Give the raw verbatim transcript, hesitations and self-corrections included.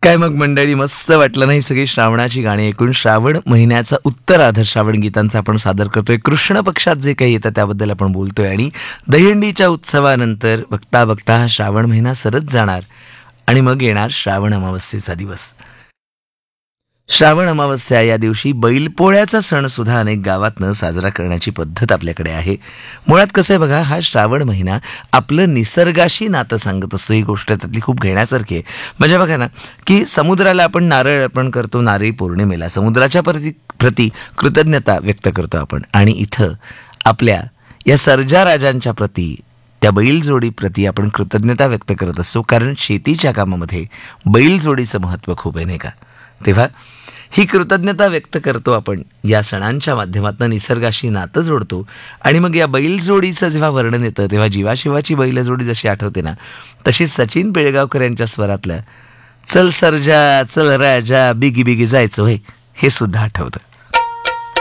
काय मग मंडळी, मस्त वाटलं नाही सगळी श्रावणाची गाणी ऐकून? श्रावण महिन्याचा उत्तरार्ध श्रावण गीतांचा आपण सादर करतोय. कृष्ण पक्षात जे काही येतं त्याबद्दल आपण बोलतोय आणि दहीहंडीच्या उत्सवानंतर बघता बघता हा श्रावण महिना सरत जाणार आणि मग येणार श्रावण अमावस्येचा दिवस. श्रावण अमावस्या या दिवशी बैलपोळ्याचा सण सुद्धा अनेक गावातनं साजरा करण्याची पद्धत आपल्याकडे आहे. मुळात कसं आहे बघा, हा श्रावण महिना आपलं निसर्गाशी नातं सांगत असतो. ही गोष्ट त्यातली खूप घेण्यासारखी आहे. म्हणजे बघा ना, की समुद्राला आपण नारळ अर्पण करतो नारळी पौर्णिमेला, समुद्राच्या प्रती प्रती कृतज्ञता व्यक्त करतो आपण. आणि इथं आपल्या या सर्जा राजांच्या प्रती, त्या बैलजोडी प्रती आपण कृतज्ञता व्यक्त करत असतो, कारण शेतीच्या कामामध्ये बैलजोडीचं महत्त्व खूप आहे, नाही का? तेव्हा ही कृतज्ञता व्यक्त करतो आपण या सणांच्या माध्यमातून, निसर्गाशी नातं जोडतो. आणि मग या बैलजोडीचं जेव्हा वर्णन येतं तेव्हा जीवाशिवाची बैलजोडी जशी आठवते ना, तशी सचिन पिळगावकर यांच्या स्वरातलं चल सर्जा चल राजा बिगी बिगी जायचं होय, हे सुद्धा आठवतं.